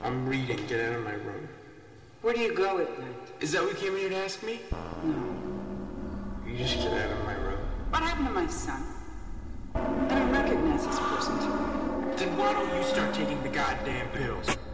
I'm reading. Get out of my room. Where do you go at night? Is that what you came here to ask me? No. You just get out of my room. What happened to my son? I don't recognize this person to me. Then why don't you start taking the goddamn pills?